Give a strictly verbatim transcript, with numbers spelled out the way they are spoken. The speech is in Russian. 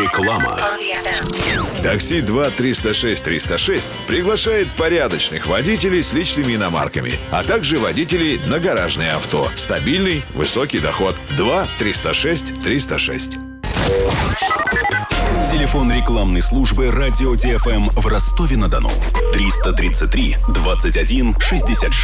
Реклама. Такси два триста шесть триста шесть приглашает порядочных водителей с личными иномарками, а также водителей на гаражные авто. Стабильный, высокий доход. два триста шесть триста шесть. Телефон рекламной службы «Радио ТФМ» в Ростове-на-Дону. триста тридцать три двадцать один шестьдесят шесть.